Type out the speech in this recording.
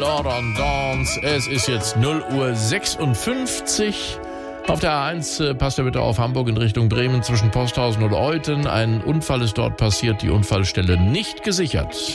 Lord on Dance. Es ist jetzt 0:56 Uhr. Auf der A1 passt ihr bitte auf Hamburg in Richtung Bremen zwischen Posthausen und Euthen. Ein Unfall ist dort passiert, die Unfallstelle nicht gesichert.